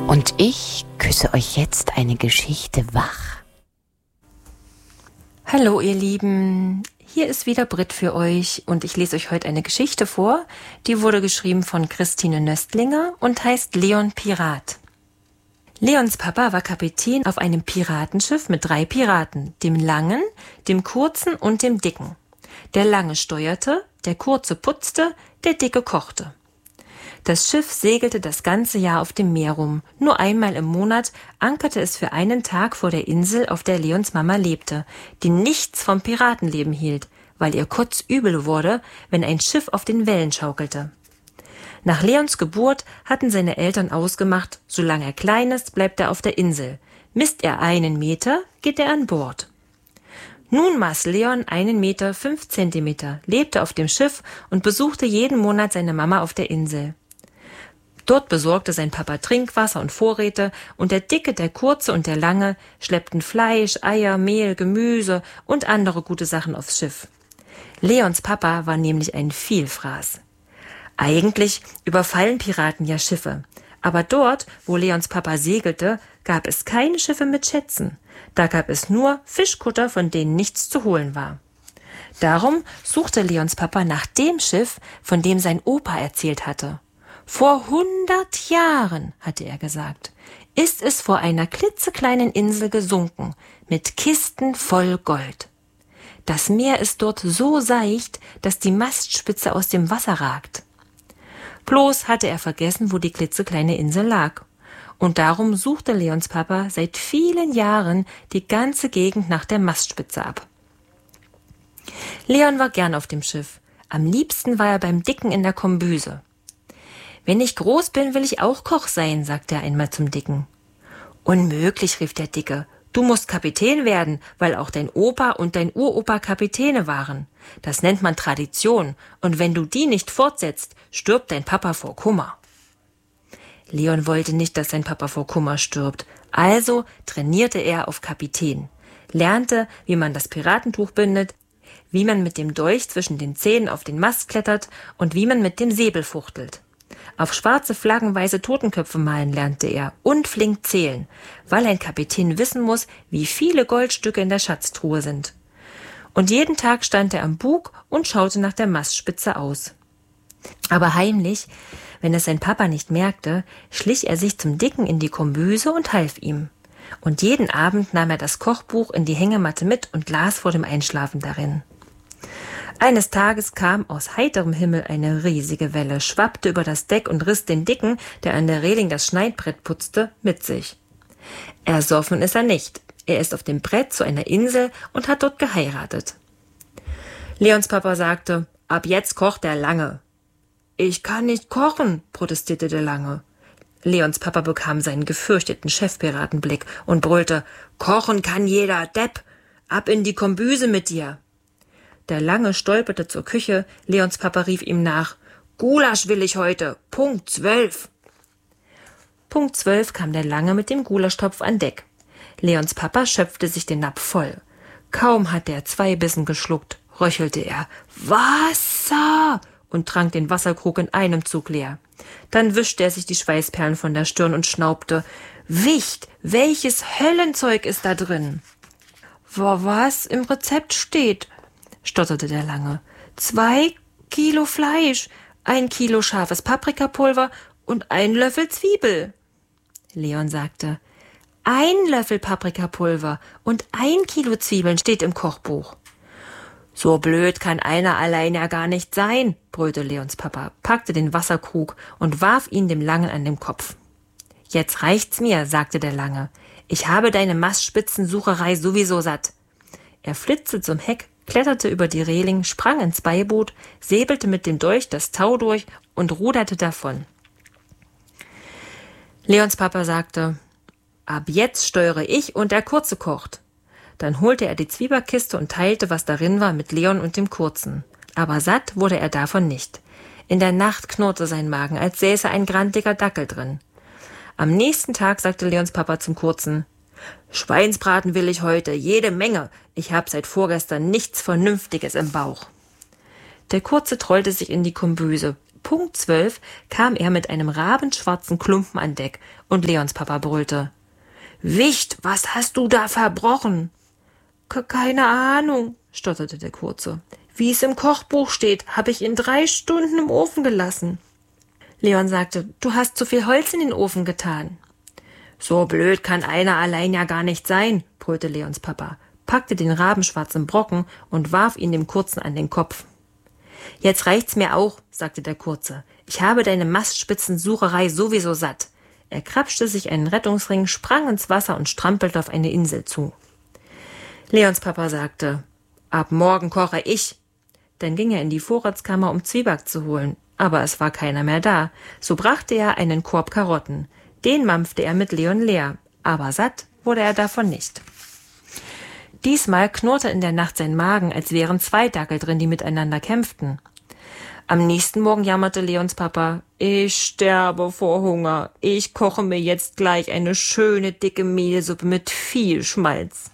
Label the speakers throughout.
Speaker 1: Und ich küsse euch jetzt eine Geschichte wach.
Speaker 2: Hallo ihr Lieben, hier ist wieder Brit für euch und ich lese euch heute eine Geschichte vor, die wurde geschrieben von Christine Nöstlinger und heißt Leon Pirat. Leons Papa war Kapitän auf einem Piratenschiff mit 3 Piraten, dem Langen, dem Kurzen und dem Dicken. Der Lange steuerte, der Kurze putzte, der Dicke kochte. Das Schiff segelte das ganze Jahr auf dem Meer rum. Nur einmal im Monat ankerte es für einen Tag vor der Insel, auf der Leons Mama lebte, die nichts vom Piratenleben hielt, weil ihr kotzübel wurde, wenn ein Schiff auf den Wellen schaukelte. Nach Leons Geburt hatten seine Eltern ausgemacht, solange er klein ist, bleibt er auf der Insel. Misst er 1 Meter, geht er an Bord. Nun maß Leon 1,5 Meter, lebte auf dem Schiff und besuchte jeden Monat seine Mama auf der Insel. Dort besorgte sein Papa Trinkwasser und Vorräte und der Dicke, der Kurze und der Lange schleppten Fleisch, Eier, Mehl, Gemüse und andere gute Sachen aufs Schiff. Leons Papa war nämlich ein Vielfraß. Eigentlich überfallen Piraten ja Schiffe, aber dort, wo Leons Papa segelte, gab es keine Schiffe mit Schätzen. Da gab es nur Fischkutter, von denen nichts zu holen war. Darum suchte Leons Papa nach dem Schiff, von dem sein Opa erzählt hatte. Vor 100 Jahren, hatte er gesagt, ist es vor einer klitzekleinen Insel gesunken, mit Kisten voll Gold. Das Meer ist dort so seicht, dass die Mastspitze aus dem Wasser ragt. Bloß hatte er vergessen, wo die klitzekleine Insel lag. Und darum suchte Leons Papa seit vielen Jahren die ganze Gegend nach der Mastspitze ab. Leon war gern auf dem Schiff. Am liebsten war er beim Dicken in der Kombüse. »Wenn ich groß bin, will ich auch Koch sein«, sagte er einmal zum Dicken. »Unmöglich«, rief der Dicke. »Du musst Kapitän werden, weil auch dein Opa und dein Uropa Kapitäne waren. Das nennt man Tradition, und wenn du die nicht fortsetzt, stirbt dein Papa vor Kummer.« Leon wollte nicht, dass sein Papa vor Kummer stirbt, also trainierte er auf Kapitän, lernte, wie man das Piratentuch bindet, wie man mit dem Dolch zwischen den Zähnen auf den Mast klettert und wie man mit dem Säbel fuchtelt. Auf schwarze Flaggen weiße Totenköpfe malen lernte er und flink zählen, weil ein Kapitän wissen muss, wie viele Goldstücke in der Schatztruhe sind. Und jeden Tag stand er am Bug und schaute nach der Mastspitze aus. Aber heimlich, wenn es sein Papa nicht merkte, schlich er sich zum Dicken in die Kombüse und half ihm. Und jeden Abend nahm er das Kochbuch in die Hängematte mit und las vor dem Einschlafen darin. Eines Tages kam aus heiterem Himmel eine riesige Welle, schwappte über das Deck und riss den Dicken, der an der Reling das Schneidbrett putzte, mit sich. Ersoffen ist er nicht. Er ist auf dem Brett zu einer Insel und hat dort geheiratet. Leons Papa sagte, ab jetzt kocht der Lange. »Ich kann nicht kochen«, protestierte der Lange. Leons Papa bekam seinen gefürchteten Chefpiratenblick und brüllte, »Kochen kann jeder, Depp! Ab in die Kombüse mit dir!« Der Lange stolperte zur Küche, Leons Papa rief ihm nach, »Gulasch will ich heute, Punkt 12!« Punkt 12 kam der Lange mit dem Gulaschtopf an Deck. Leons Papa schöpfte sich den Napf voll. Kaum hatte er 2 Bissen geschluckt, röchelte er, »Wasser!« und trank den Wasserkrug in einem Zug leer. Dann wischte er sich die Schweißperlen von der Stirn und schnaubte, »Wicht, welches Höllenzeug ist da drin?« »Was im Rezept steht«, stotterte der Lange. 2 Kilo Fleisch, 1 Kilo scharfes Paprikapulver und 1 Löffel Zwiebel.« Leon sagte, 1 Löffel Paprikapulver und 1 Kilo Zwiebeln steht im Kochbuch. »So blöd kann einer allein ja gar nicht sein«, brüllte Leons Papa, packte den Wasserkrug und warf ihn dem Langen an den Kopf. »Jetzt reicht's mir«, sagte der Lange. »Ich habe deine Mastspitzensucherei sowieso satt.« Er flitzte zum Heck, kletterte über die Reling, sprang ins Beiboot, säbelte mit dem Dolch das Tau durch und ruderte davon. Leons Papa sagte, »Ab jetzt steuere ich und der Kurze kocht.« Dann holte er die Zwiebackiste und teilte, was darin war, mit Leon und dem Kurzen. Aber satt wurde er davon nicht. In der Nacht knurrte sein Magen, als säße ein grantiger Dackel drin. Am nächsten Tag sagte Leons Papa zum Kurzen, »Schweinsbraten will ich heute, jede Menge. Ich habe seit vorgestern nichts Vernünftiges im Bauch.« Der Kurze trollte sich in die Kombüse, Punkt 12 kam er mit einem rabenschwarzen Klumpen an Deck und Leons Papa brüllte: »Wicht, was hast du da verbrochen?« »Keine Ahnung«, stotterte der Kurze. »Wie es im Kochbuch steht, habe ich ihn 3 Stunden im Ofen gelassen.« Leon sagte: »Du hast zu viel Holz in den Ofen getan.« »So blöd kann einer allein ja gar nicht sein«, brüllte Leons Papa, packte den rabenschwarzen Brocken und warf ihn dem Kurzen an den Kopf. »Jetzt reicht's mir auch«, sagte der Kurze. »Ich habe deine Mastspitzensucherei sowieso satt.« Er krapschte sich einen Rettungsring, sprang ins Wasser und strampelte auf eine Insel zu. Leons Papa sagte: »Ab morgen koche ich.« Dann ging er in die Vorratskammer, um Zwieback zu holen. Aber es war keiner mehr da. So brachte er einen Korb Karotten. Den mampfte er mit Leon leer. Aber satt wurde er davon nicht. Diesmal knurrte in der Nacht sein Magen, als wären 2 Dackel drin, die miteinander kämpften. Am nächsten Morgen jammerte Leons Papa: »Ich sterbe vor Hunger. Ich koche mir jetzt gleich eine schöne, dicke Mehlsuppe mit viel Schmalz.«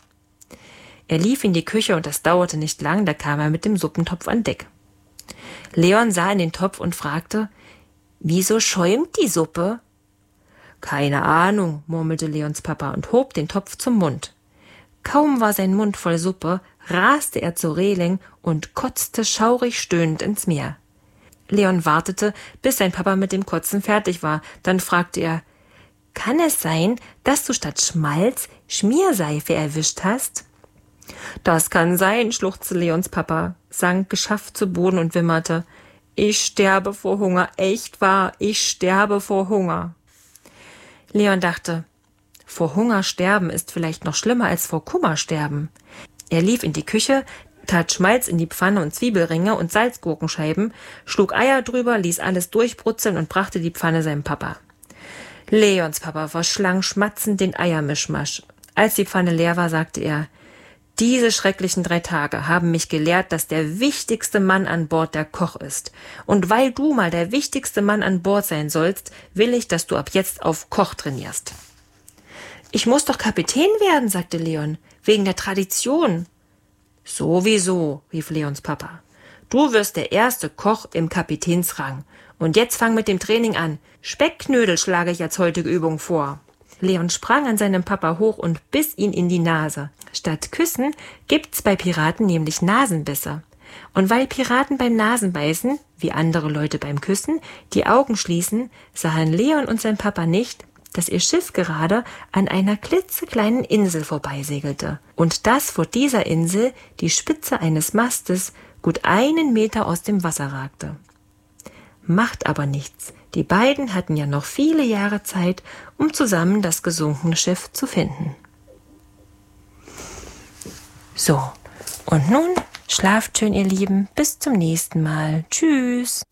Speaker 2: Er lief in die Küche und das dauerte nicht lang, da kam er mit dem Suppentopf an Deck. Leon sah in den Topf und fragte: »Wieso schäumt die Suppe?« »Keine Ahnung«, murmelte Leons Papa und hob den Topf zum Mund. Kaum war sein Mund voll Suppe, raste er zur Reling und kotzte schaurig stöhnend ins Meer. Leon wartete, bis sein Papa mit dem Kotzen fertig war. Dann fragte er: »Kann es sein, dass du statt Schmalz Schmierseife erwischt hast?« »Das kann sein«, schluchzte Leons Papa, sank geschafft zu Boden und wimmerte: »Ich sterbe vor Hunger, echt wahr, ich sterbe vor Hunger.« Leon dachte: Vor Hunger sterben ist vielleicht noch schlimmer als vor Kummer sterben. Er lief in die Küche, tat Schmalz in die Pfanne und Zwiebelringe und Salzgurkenscheiben, schlug Eier drüber, ließ alles durchbrutzeln und brachte die Pfanne seinem Papa. Leons Papa verschlang schmatzend den Eiermischmasch. Als die Pfanne leer war, sagte er: »Diese schrecklichen 3 Tage haben mich gelehrt, dass der wichtigste Mann an Bord der Koch ist. Und weil du mal der wichtigste Mann an Bord sein sollst, will ich, dass du ab jetzt auf Koch trainierst.« »Ich muss doch Kapitän werden«, sagte Leon, »wegen der Tradition.« »Sowieso«, rief Leons Papa. »Du wirst der erste Koch im Kapitänsrang. Und jetzt fang mit dem Training an. Speckknödel schlage ich als heutige Übung vor.« Leon sprang an seinem Papa hoch und biss ihn in die Nase. Statt Küssen gibt's bei Piraten nämlich Nasenbisse. Und weil Piraten beim Nasenbeißen, wie andere Leute beim Küssen, die Augen schließen, sahen Leon und sein Papa nicht, dass ihr Schiff gerade an einer klitzekleinen Insel vorbeisegelte. Und dass vor dieser Insel die Spitze eines Mastes gut 1 Meter aus dem Wasser ragte. Macht aber nichts. Die beiden hatten ja noch viele Jahre Zeit, um zusammen das gesunkene Schiff zu finden. So, und nun schlaft schön, ihr Lieben. Bis zum nächsten Mal. Tschüss.